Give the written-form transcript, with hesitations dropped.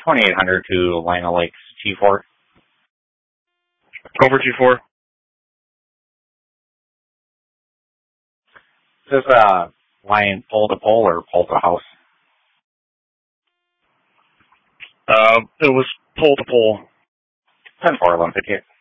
2800 to Lino Lakes G4. Over G4. Is this line pole to pole or pole to house? It was pole to pole. 10-4, 158.